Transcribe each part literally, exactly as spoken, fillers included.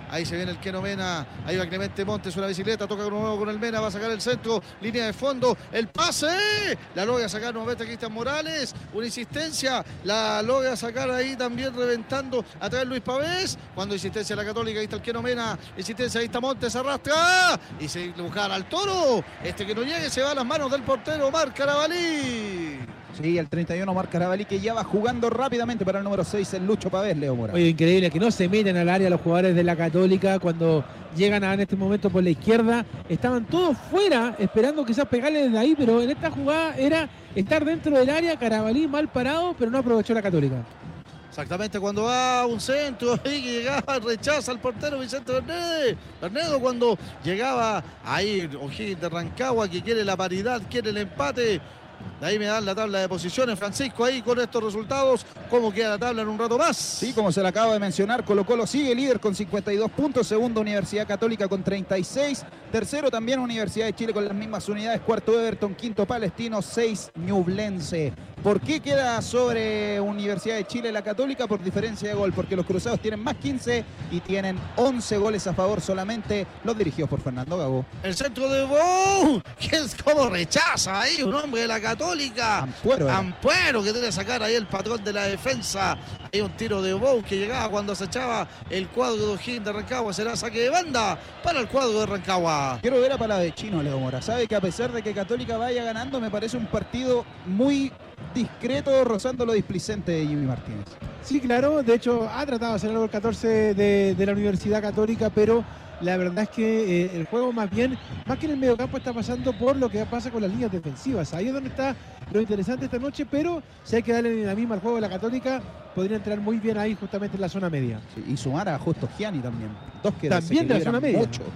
Ahí se viene el Keno Mena. Ahí va Clemente Montes, una bicicleta. Toca de nuevo con el Mena. Va a sacar el centro. Línea de fondo. El pase. La logra sacar nuevamente Cristian Morales. Una insistencia. La logra sacar ahí también reventando a través de Luis Pavés. Cuando insistencia la Católica. Ahí está el Keno Mena. Insistencia. Ahí está Montes. Arrastra. Y se buscar al Toro. Este que no llegue se va a las manos del portero Omar Carabalí. Sí, el treinta y uno Omar Carabalí, que ya va jugando rápidamente para el número seis, el Lucho Pavés, Leo Mora. Oye, increíble que no se meten al área los jugadores de la Católica cuando llegan a, en este momento por la izquierda. Estaban todos fuera esperando quizás pegarle desde ahí, pero en esta jugada era estar dentro del área. Carabalí mal parado, pero no aprovechó la Católica. Exactamente, cuando va a un centro ahí que llegaba, rechaza al portero Vicente Bernedo. Bernedo cuando llegaba ahí O'Higgins de Rancagua, que quiere la paridad, quiere el empate. De ahí me dan la tabla de posiciones, Francisco, ahí con estos resultados, ¿cómo queda la tabla en un rato más? Sí, como se le acaba de mencionar, Colo Colo sigue líder con cincuenta y dos puntos, segundo Universidad Católica con treinta y seis, tercero también Universidad de Chile con las mismas unidades, cuarto Everton, quinto Palestino, seis Ñublense. ¿Por qué queda sobre Universidad de Chile la Católica? Por diferencia de gol, porque los cruzados tienen más quince y tienen once goles a favor solamente, los dirigidos por Fernando Gago. El centro de Bou, que es como rechaza ahí un hombre de la Católica. Ampuero. Ampuero, que tiene que sacar ahí el patrón de la defensa. Hay un tiro de Bou que llegaba cuando se echaba el cuadro de O'Higgins de Rancagua. Será saque de banda para el cuadro de Rancagua. Quiero ver a Palavecino, Leo Mora. Sabe que a pesar de que Católica vaya ganando, me parece un partido muy discreto, rozando lo displicente de Jimmy Martínez. Sí, claro, de hecho ha tratado de hacer algo el catorce de, de la Universidad Católica, pero la verdad es que eh, el juego más bien, más que en el mediocampo, está pasando por lo que pasa con las líneas defensivas. Ahí es donde está lo interesante esta noche, pero si hay que darle la misma al juego de la Católica, podría entrar muy bien ahí justamente en la zona media. Sí, y sumar a Justo Gianni también. Dos que también de la zona media. Mucho.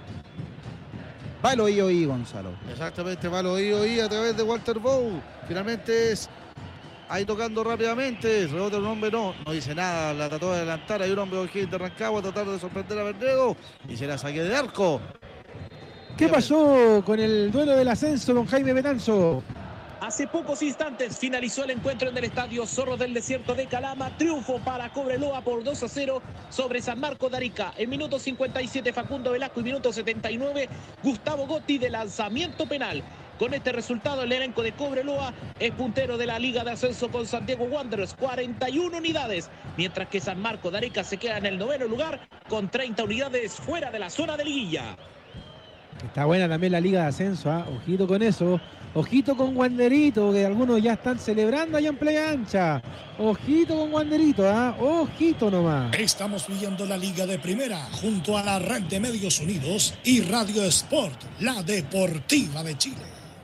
Va el oí oí, Gonzalo. Exactamente, va el oí oí a través de Walter Bou. Finalmente es ahí tocando rápidamente. Rebota un hombre, no, no dice nada. La trató de adelantar. Hay un hombre de O'Higgins de Rancagua tratando de sorprender a Bernedo. Y será saque de arco. ¿Qué pasó con el duelo del ascenso, don Jaime Betanzo? Hace pocos instantes finalizó el encuentro en el estadio Zorros del Desierto de Calama. Triunfo para Cobreloa por dos a cero sobre San Marcos de Arica. En minuto cincuenta y siete Facundo Velasco y minuto setenta y nueve Gustavo Gotti de lanzamiento penal. Con este resultado el elenco de Cobreloa es puntero de la Liga de Ascenso con Santiago Wanderers, cuarenta y una unidades, mientras que San Marcos de Arica se queda en el noveno lugar con treinta unidades fuera de la zona de liguilla. Está buena también la Liga de Ascenso, ¿eh? Ojito con eso. Ojito con Wanderito, que algunos ya están celebrando allá en Playa Ancha. Ojito con Wanderito, ¿ah? ¿eh? Ojito nomás. Estamos viviendo la Liga de Primera junto a la Red de Medios Unidos y Radio Sport, la deportiva de Chile.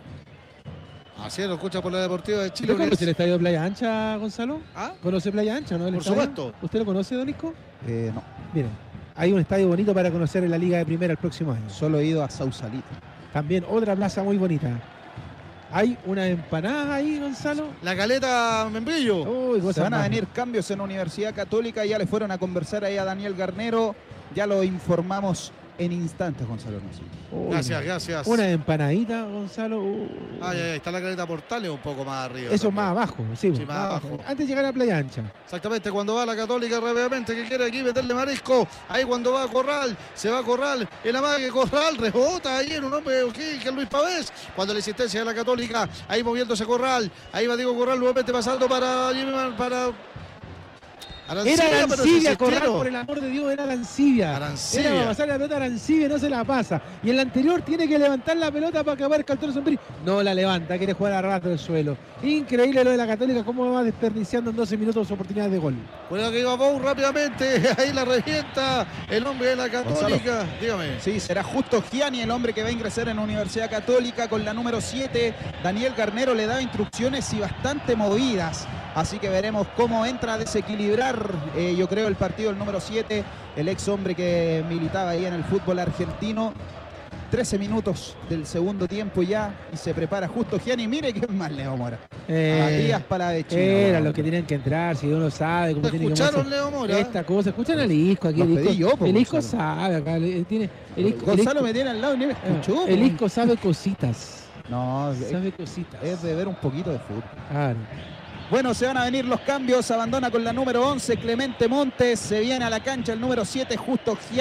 Así lo escucha por la Deportiva de Chile. ¿Usted conoce el estadio de Playa Ancha, Gonzalo? ¿Ah? ¿Conoce Playa Ancha, no? Por estadio? supuesto. ¿Usted lo conoce, don Isco? Eh, no. Miren, hay un estadio bonito para conocer en la Liga de Primera el próximo año. Solo he ido a Sausalito. También otra plaza muy bonita. Hay una empanada ahí, Gonzalo. La Caleta Membrillo. Uy, se van a venir cambios en la Universidad Católica. Ya le fueron a conversar ahí a Daniel Garnero. Ya lo informamos en instantes, Gonzalo. Uy, gracias, gracias. Una empanadita, Gonzalo. Uh. Ah, ya, ya, está la Caleta Portales un poco más arriba. Eso también. Más abajo, sí, sí más abajo. abajo. Antes de llegar a Playa Ancha. Exactamente, cuando va la Católica rápidamente, que quiere aquí meterle marisco. Ahí cuando va a Corral, se va a Corral. El amague Corral, rebota ahí en un hombre okay, que es Luis Pavés. Cuando la insistencia de la Católica, ahí moviéndose Corral. Ahí va Diego Corral nuevamente pasando para... para Arancibia, era Arancibia, Corral, por el amor de Dios, era Arancibia. Arancibia. Era para pasar la pelota a Arancibia, no se la pasa. Y el anterior tiene que levantar la pelota para acabar el Caltero Sombrí. No la levanta, quiere jugar a rato del suelo. Increíble lo de la Católica, cómo va desperdiciando en doce minutos sus oportunidades de gol. Bueno, que iba Bou rápidamente, ahí la revienta el hombre de la Católica. Gonzalo. Dígame. Sí, será Justo Gianni el hombre que va a ingresar en la Universidad Católica con la número siete. Daniel Garnero le da instrucciones y bastante movidas. Así que veremos cómo entra a desequilibrar, eh, yo creo, el partido el número siete, el ex hombre que militaba ahí en el fútbol argentino. trece minutos del segundo tiempo ya y se prepara Justo Gianni. Mire qué más, Leo Mora. Eh, Palavecino. Era lo que tienen que entrar, si uno sabe cómo tiene que ¿Escucharon, Leo Mora? Esta cosa? Escuchan al Isco aquí. El Isco, yo, el Isco sabe acá. Tiene, el Isco, Gonzalo el Isco, me tiene al lado y ni me escuchó. El Isco sabe cositas. No, sabe cositas. Es de ver un poquito de fútbol. Claro. Bueno, se van a venir los cambios. Abandona con la número once Clemente Montes. Se viene a la cancha el número siete Justo Gianni.